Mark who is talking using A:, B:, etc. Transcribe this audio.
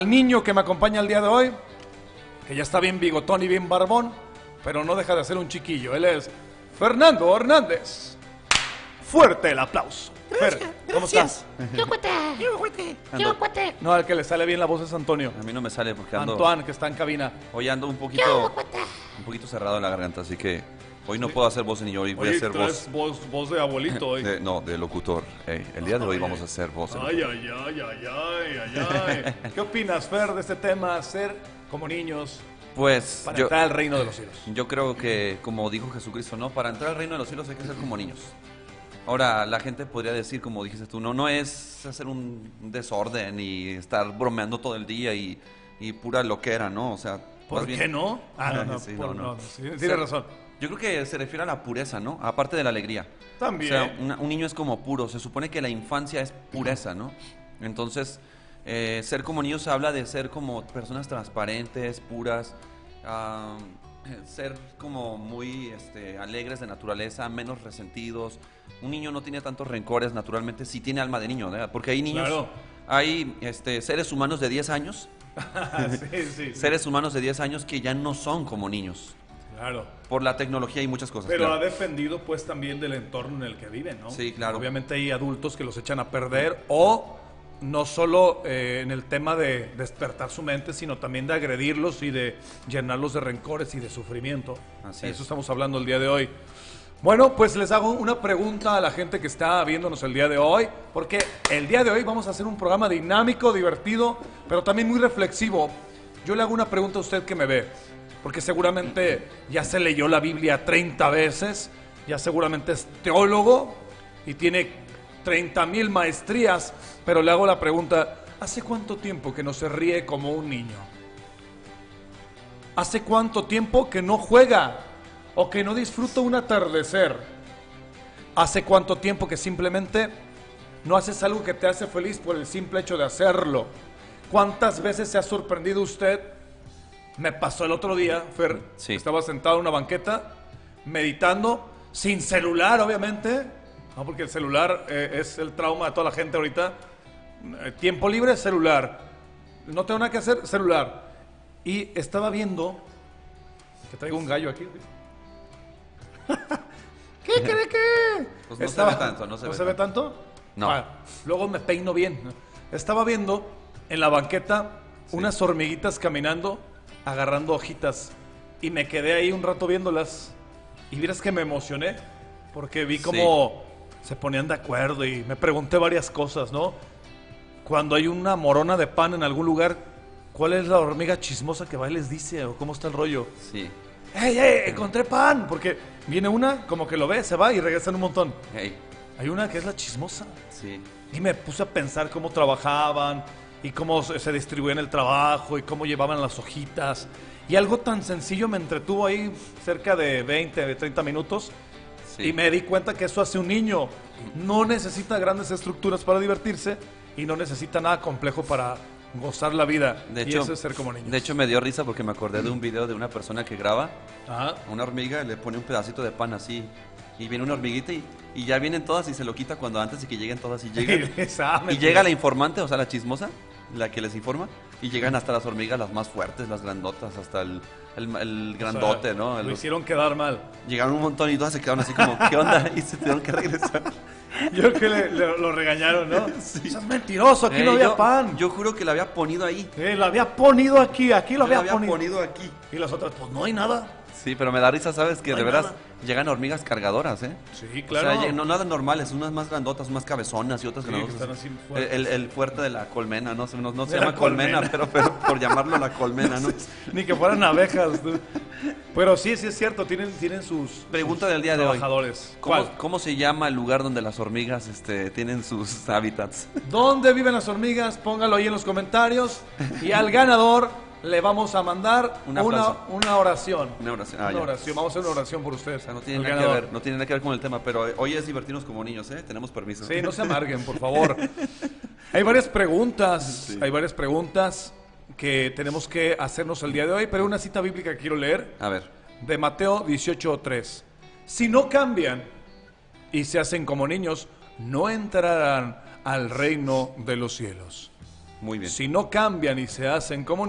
A: El niño que me acompaña el día de hoy, que ya está bien bigotón y bien barbón, pero no deja de ser un chiquillo. Él es Fernando Hernández. Fuerte el aplauso. Fer, ¿cómo estás?
B: Yo cuate.
A: No, al que le sale bien la voz es Antonio.
C: A mí no me sale porque ando...
A: Antoine, que está en cabina.
C: Hoy ando un poquito cerrado en la garganta, así que hoy no puedo hacer voz ni hoy voy a hacer
A: voz de abuelito hoy.
C: No, de locutor. El día de hoy vamos a hacer voz.
A: Ay. ¿Qué opinas, Fer, de este tema, ser como niños
C: Pues
A: para entrar al reino de los cielos?
C: yo creo que, como dijo Jesucristo, ¿no? Para entrar al reino de los cielos hay que ser como niños. Ahora, la gente podría decir, como dijiste tú, no es hacer un desorden y estar bromeando todo el día y pura loquera, ¿no? O sea,
A: ¿Por qué no?
C: Sí,
A: Tienes razón.
C: Yo creo que se refiere a la pureza, ¿no? Aparte de la alegría.
A: También.
C: O sea, un niño es como puro. Se supone que la infancia es pureza, ¿no? Entonces, ser como niños habla de ser como personas transparentes, puras, ser como muy alegres de naturaleza, menos resentidos. Un niño no tiene tantos rencores, naturalmente sí tiene alma de niño, ¿verdad? Porque hay niños,
A: Claro.
C: hay seres humanos de 10 años,
A: Sí.
C: seres humanos de 10 años que ya no son como niños.
A: Claro.
C: Por la tecnología y muchas cosas.
A: Pero
C: claro.
A: ha defendido pues también del entorno en el que viven, ¿no?
C: Sí, claro.
A: Obviamente hay adultos que los echan a perder o no solo en el tema de despertar su mente, sino también de agredirlos y de llenarlos de rencores y de sufrimiento.
C: Así
A: Eso
C: es.
A: estamos hablando el día de hoy. Bueno, pues les hago una pregunta a la gente que está viéndonos el día de hoy, porque el día de hoy vamos a hacer un programa dinámico, divertido, pero también muy reflexivo. Yo le hago una pregunta a usted que me ve, porque seguramente ya se leyó la Biblia 30 veces, ya seguramente es teólogo y tiene 30,000 maestrías, pero le hago la pregunta, ¿hace cuánto tiempo que no se ríe como un niño? ¿Hace cuánto tiempo que no juega o que no disfruta un atardecer? ¿Hace cuánto tiempo que simplemente no haces algo que te hace feliz por el simple hecho de hacerlo? ¿Cuántas veces se ha sorprendido usted? Me pasó el otro día, Fer,
C: Sí.
A: estaba sentado en una banqueta, meditando, sin celular, obviamente, no, porque el celular es el trauma de toda la gente ahorita. Tiempo libre, celular. No tengo nada que hacer, celular. Y estaba viendo, que traigo un gallo aquí. ¿Qué cree que?
C: Pues no se ve tanto, no se ve
A: tanto.
C: No.
A: Luego me peino bien. Estaba viendo en la banqueta unas hormiguitas caminando, agarrando hojitas. Y me quedé ahí un rato viéndolas. Y vieras que me emocioné, porque vi cómo se ponían de acuerdo y me pregunté varias cosas, ¿no? Cuando hay una morona de pan en algún lugar, ¿cuál es la hormiga chismosa que va y les dice? ¿O cómo está el rollo?
C: Sí.
A: ¡Ey, encontré pan! Porque viene una, como que lo ve, se va y regresan un montón.
C: Hey.
A: Hay una que es la chismosa.
C: Sí.
A: Y me puse a pensar cómo trabajaban y cómo se distribuían el trabajo y cómo llevaban las hojitas. Y algo tan sencillo me entretuvo ahí cerca de 20, 30 minutos.
C: Sí.
A: Y me di cuenta que eso hace un niño. No necesita grandes estructuras para divertirse y no necesita nada complejo para gozar la vida.
C: De
A: y
C: hecho,
A: eso es ser como niños.
C: De hecho, me dio risa porque me acordé de un video de una persona que graba
A: Ajá.
C: a una hormiga, le pone un pedacito de pan así. Y viene una hormiguita y ya vienen todas y se lo quita cuando antes de que lleguen todas y llegan. Y llega la informante, o sea, la chismosa, la que les informa, y llegan hasta las hormigas las más fuertes, las grandotas, hasta el grandote,
A: O sea,
C: ¿no?
A: Lo hicieron quedar mal.
C: Llegaron un montón y todas se quedaron así como, ¿qué onda? Y se tuvieron que regresar.
A: Yo creo que lo regañaron, ¿no?
C: Sí.
A: Eso es mentiroso, aquí no había
C: yo,
A: pan.
C: Yo juro que la había ponido ahí.
A: Lo había ponido aquí lo
C: Yo la
A: había,
C: había
A: ponido.
C: ponido aquí.
A: Y las otras, pues no hay nada.
C: Sí, pero me da risa, ¿sabes? Que
A: No
C: de
A: hay
C: veras
A: nada.
C: llegan hormigas cargadoras, ¿eh?
A: Sí,
C: O
A: claro.
C: sea, no nada normales, unas más grandotas, más cabezonas y otras
A: Sí,
C: grandotas.
A: que están así fuertes.
C: El fuerte de la colmena, no se
A: De
C: llama
A: la
C: colmena,
A: colmena.
C: pero por llamarlo la colmena, ¿no?
A: Ni que fueran abejas. tú. Pero sí es cierto, tienen sus
C: Pregunta
A: sus
C: del día de hoy.
A: trabajadores.
C: ¿Cómo se llama el lugar donde las hormigas tienen sus hábitats?
A: ¿Dónde viven las hormigas? Póngalo ahí en los comentarios. Y al ganador le vamos a mandar
C: Un
A: una
C: aplauso.
A: oración.
C: Una oración.
A: Una
C: ya.
A: oración. Vamos a hacer una oración por ustedes.
C: O sea, no tiene
A: al
C: nada que
A: ganador.
C: ver, no tiene nada que ver con el tema, pero hoy es divertirnos como niños, ¿eh? Tenemos permiso.
A: Sí, no se amarguen, por favor. Hay varias preguntas,
C: Sí.
A: hay varias preguntas que tenemos que hacernos el día de hoy, pero una cita bíblica que quiero leer
C: A ver,
A: de Mateo 18:3. Si no cambian y se hacen como niños, no entrarán al reino de los cielos.
C: Muy bien.
A: Si no cambian y se hacen como